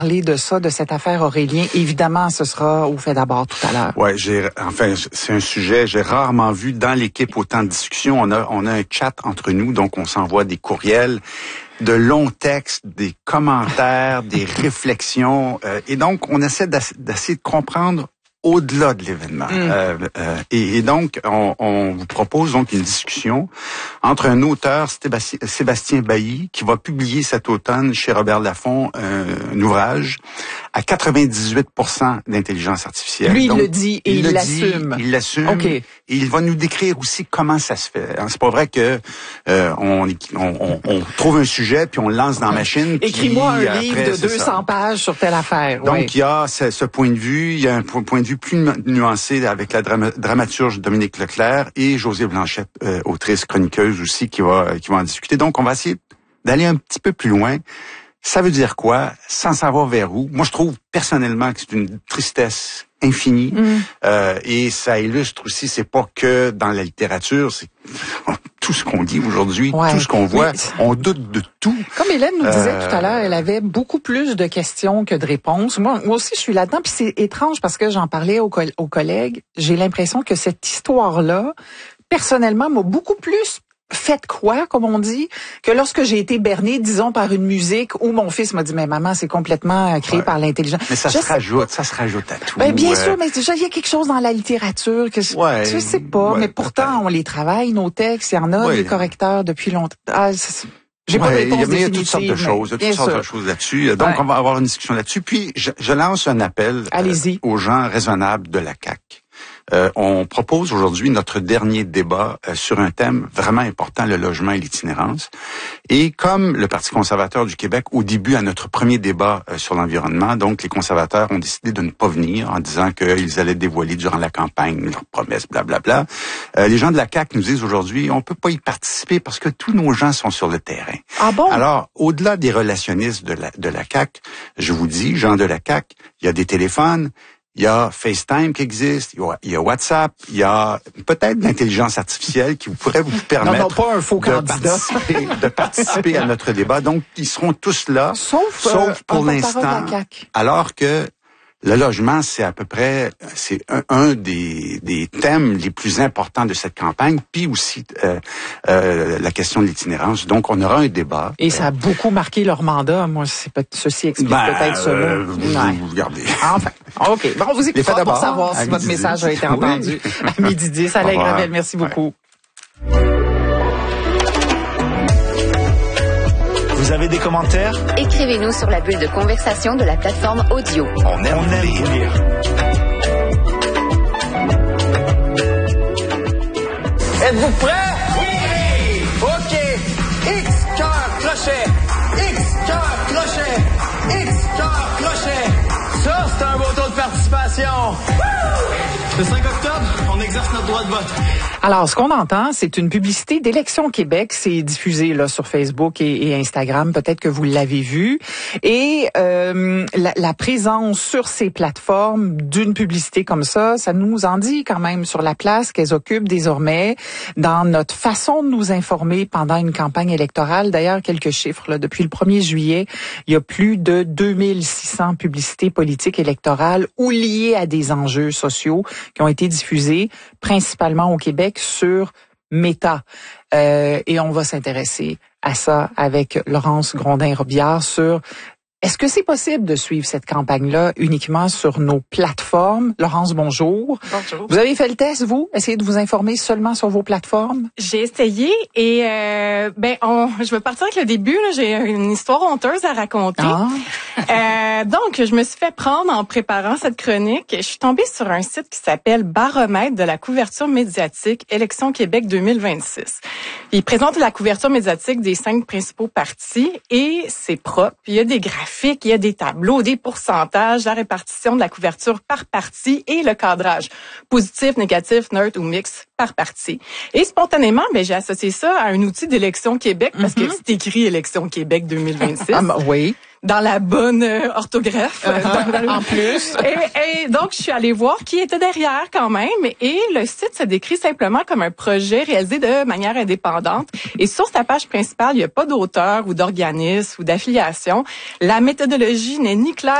parler de ça, de cette affaire Aurélien. Évidemment, ce sera au fait d'abord tout à l'heure. Ouais, c'est un sujet, j'ai rarement vu dans l'équipe autant de discussions. On a un chat entre nous, donc on s'envoie des courriels, de longs textes, des commentaires, des réflexions, et donc on essaie d'essayer de comprendre au-delà de l'événement. Et donc, on vous propose donc une discussion entre un auteur, Sébastien Bailly, qui va publier cet automne chez Robert Laffont un ouvrage à 98% d'intelligence artificielle. Lui, donc, il le dit et il l'assume. Il l'assume. Okay. Et il va nous décrire aussi comment ça se fait. C'est pas vrai que on trouve un sujet puis on le lance dans la machine. Écris-moi un livre de 200 pages sur telle affaire. Donc, il y a ce point de vue. Il y a un point de vue plus nuancé avec la dramaturge Dominique Leclerc et Josée Blanchette, autrice chroniqueuse aussi, qui va en discuter. Donc, on va essayer d'aller un petit peu plus loin. Ça veut dire quoi? Sans savoir vers où. Moi, je trouve personnellement que c'est une tristesse infinie. Et ça illustre aussi, c'est pas que dans la littérature, c'est tout ce qu'on dit aujourd'hui, tout ce qu'on voit, on doute de tout. Comme Hélène nous disait tout à l'heure, elle avait beaucoup plus de questions que de réponses. Moi aussi, je suis là-dedans. Puis c'est étrange parce que j'en parlais aux collègues. J'ai l'impression que cette histoire-là, personnellement, m'a beaucoup plus fait quoi, comme on dit, que lorsque j'ai été bernée, disons, par une musique où mon fils m'a dit, mais maman, c'est complètement créé par l'intelligence. Mais ça se rajoute à tout. Ben, bien sûr, mais déjà, il y a quelque chose dans la litérature que je sais pas, mais pourtant, on les travaille, nos textes, il y en a des correcteurs depuis longtemps. J'ai pas de réponse il y a toutes sortes de choses, là-dessus. Donc, on va avoir une discussion là-dessus. Puis, je lance un appel aux gens raisonnables de la CAQ. On propose aujourd'hui notre dernier débat sur un thème vraiment important, le logement et l'itinérance. Et comme le Parti conservateur du Québec, au début, à notre premier débat sur l'environnement, donc les conservateurs ont décidé de ne pas venir en disant qu'ils allaient dévoiler durant la campagne leurs promesses, blablabla. Les gens de la CAQ nous disent aujourd'hui, on peut pas y participer parce que tous nos gens sont sur le terrain. Ah bon? Alors, au-delà des relationnistes de la CAQ, je vous dis, gens de la CAQ, il y a des téléphones, il y a FaceTime qui existe, il y a WhatsApp, il y a peut-être l'intelligence artificielle qui pourrait vous permettre pas un faux candidat. de participer à notre débat. Donc, ils seront tous là, sauf pour l'instant. Alors que le logement, c'est à peu près, c'est un des thèmes les plus importants de cette campagne, puis aussi la question de l'itinérance. Donc, on aura un débat. Et ça a beaucoup marqué leur mandat. Moi, ceci explique peut-être cela. Vous regardez. Enfin, OK. Bon, on vous écoutera pour savoir si votre message a été entendu. À midi 10. Alain Gravel, merci beaucoup. Vous avez des commentaires? Écrivez-nous sur la bulle de conversation de la plateforme audio. On aime vous lire. Êtes-vous prêts? Oui! OK. X, cœur, crochet. X, cœur, crochet. X, cœur, crochet. Ça, c'est un beau taux de participation. Le 5 octobre, on exerce notre droit de vote. Alors, ce qu'on entend, c'est une publicité d'Élections Québec. C'est diffusé là sur Facebook et Instagram. Peut-être que vous l'avez vu. Et la présence sur ces plateformes d'une publicité comme ça nous en dit quand même sur la place qu'elles occupent désormais dans notre façon de nous informer pendant une campagne électorale. D'ailleurs, quelques chiffres. Là, depuis le 1er juillet, il y a plus de 2600 publicités politiques électorales ou liées à des enjeux sociaux qui ont été diffusées principalement au Québec sur Meta. Et on va s'intéresser à ça avec Laurence Grondin-Robillard sur est-ce que c'est possible de suivre cette campagne-là uniquement sur nos plateformes? Laurence, bonjour. Bonjour. Vous avez fait le test, vous? Essayez de vous informer seulement sur vos plateformes? J'ai essayé et je vais partir avec le début. Là. J'ai une histoire honteuse à raconter. Donc, je me suis fait prendre en préparant cette chronique. Je suis tombée sur un site qui s'appelle Baromètre de la couverture médiatique Élections Québec 2026. Il présente la couverture médiatique des 5 principaux partis et c'est propre. Il y a des graphiques, il y a des tableaux, des pourcentages, la répartition de la couverture par parti et le cadrage positif, négatif, neutre ou mixte par parti. Et spontanément, j'ai associé ça à un outil d'Élections Québec parce que c'est écrit Élections Québec 2026. Oui. dans la bonne orthographe. En plus. Et donc, je suis allée voir qui était derrière quand même. Et le site se décrit simplement comme un projet réalisé de manière indépendante. Et sur sa page principale, il n'y a pas d'auteur ou d'organisme ou d'affiliation. La méthodologie n'est ni claire